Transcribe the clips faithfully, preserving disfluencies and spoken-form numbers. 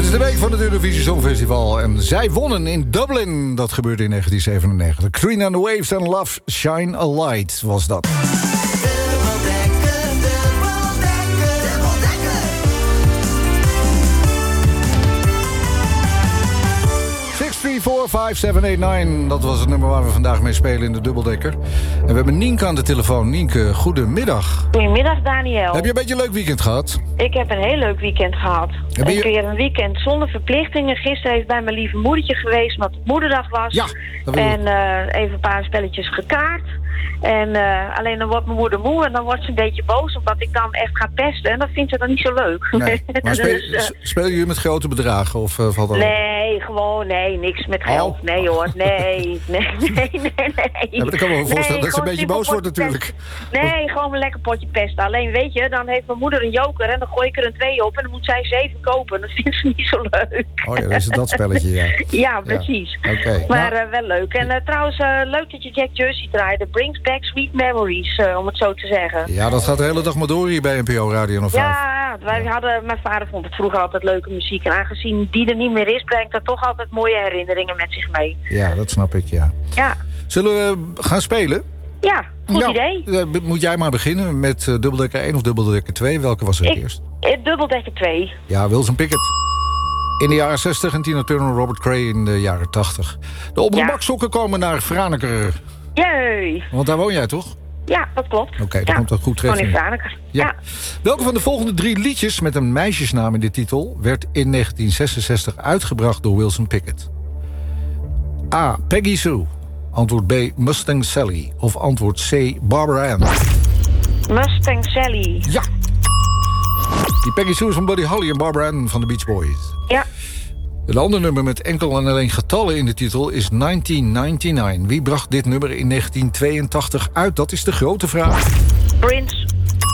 Het is de week van het Eurovisie Songfestival en zij wonnen in Dublin. Dat gebeurde in negentien zevenennegentig. Queen and the Waves and Love Shine a Light was dat. zes drie vier vijf zeven acht negen, dat was het nummer waar we vandaag mee spelen in de dubbeldekker. En we hebben Nienke aan de telefoon. Nienke, goedemiddag. Goedemiddag, Daniel. Heb je een beetje een leuk weekend gehad? Ik heb een heel leuk weekend gehad. Heb je... Een keer een weekend zonder verplichtingen. Gisteren heeft bij mijn lieve moedertje geweest, omdat het moederdag was. Ja, dat wil ik. En uh, even een paar spelletjes gekaart. En uh, alleen dan wordt mijn moeder moe en dan wordt ze een beetje boos, omdat ik dan echt ga pesten. En dat vindt ze dan niet zo leuk. Nee. Maar speel, dus, uh, speel je met grote bedragen? Of uh, valt dat nee, gewoon nee, niks met geld. Oh. Nee hoor, nee, nee, nee, nee, nee. Ja, maar ik kan me wel voorstellen nee, dat ze een beetje boos wordt natuurlijk. Pesten. Nee, gewoon een lekker potje pesten. Alleen weet je, dan heeft mijn moeder een joker en dan gooi ik er een twee op en dan moet zij zeven kopen. Dat vindt ze niet zo leuk. Oh ja, dat is dat spelletje, ja. Ja, precies. Ja. Okay. Maar nou. uh, wel leuk. En uh, trouwens, uh, leuk dat je Jack Jersey draaide. Brings back sweet memories, uh, om het zo te zeggen. Ja, dat gaat de hele dag maar door hier bij N P O Radio nog vijf. Ja, wij hadden, mijn vader vond het vroeger altijd leuke muziek. En aangezien die er niet meer is, brengt dat toch altijd mooie herinneringen met zich mee. Ja, dat snap ik, ja. Ja. Zullen we gaan spelen? Ja, goed nou, idee. Uh, moet jij maar beginnen met uh, dubbeldekker één of dubbeldekker twee? Welke was er ik, eerst? Ik, dubbeldekker twee. Ja, Wilson Pickett. In de jaren zestig en Tina Turner en Robert Cray in de jaren tachtig. De opgemaksokken ja. komen naar Franeker. Jee. Want daar woon jij toch? Ja, dat klopt. Oké, okay, dan ja. komt dat goed terecht. Gewoon in Franeker. Ja. Ja. Welke van de volgende drie liedjes met een meisjesnaam in de titel werd in negentien zesenzestig uitgebracht door Wilson Pickett? A. Peggy Sue. Antwoord B. Mustang Sally. Of antwoord C. Barbara Ann. Mustang Sally. Ja. Die Peggy Sue is van Buddy Holly en Barbara Ann van de Beach Boys. Ja. Het andere nummer met enkel en alleen getallen in de titel is negentien negenennegentig. Wie bracht dit nummer in negentien tweeëntachtig uit? Dat is de grote vraag. Prince.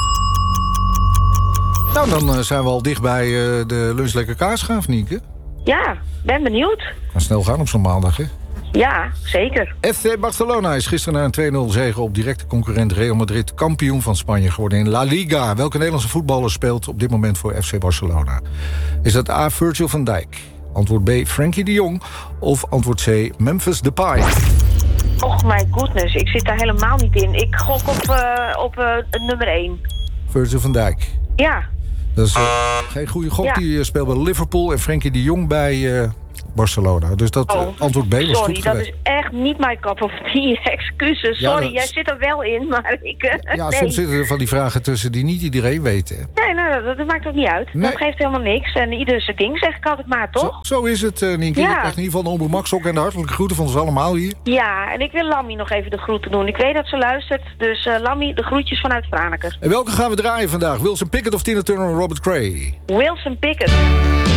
Nou, dan uh, zijn we al dicht bij uh, de Lunch Lekker Kaasgaaf, Nienke. Ja, ben benieuwd. Kan snel gaan op zo'n maandag, hè? Ja, zeker. F C Barcelona is gisteren na een twee nul zege op directe concurrent Real Madrid kampioen van Spanje geworden in La Liga. Welke Nederlandse voetballer speelt op dit moment voor F C Barcelona? Is dat A. Virgil van Dijk? Antwoord B. Frenkie de Jong? Of antwoord C. Memphis Depay? Och, my goodness. Ik zit daar helemaal niet in. Ik gok op, uh, op uh, nummer één. Virgil van Dijk. Ja. Dat is uh, geen goede gok. Ja. Die uh, speelt bij Liverpool en Frenkie de Jong bij uh, Barcelona. Dus dat uh, oh, antwoord B was sorry, goed geweest. Sorry, dat is echt niet mijn kap of tea. Excuses. Ja, sorry, dat... jij zit er wel in, maar ik... Uh, ja, nee. soms zitten er van die vragen tussen die niet iedereen weet. Hè? Nee, nou, dat, dat maakt ook niet uit. Nee. Dat geeft helemaal niks. En ieder zijn ding, zeg ik altijd maar, toch? Zo, zo is het, uh, Nienke. Ja. Je krijgt in ieder geval de Omroep Max ook en de hartelijke groeten van ons allemaal hier. Ja, en ik wil Lammy nog even de groeten doen. Ik weet dat ze luistert, dus uh, Lammy, de groetjes vanuit Franeker. En welke gaan we draaien vandaag? Wilson Pickett of Tina Turner en Robert Cray? Wilson Pickett.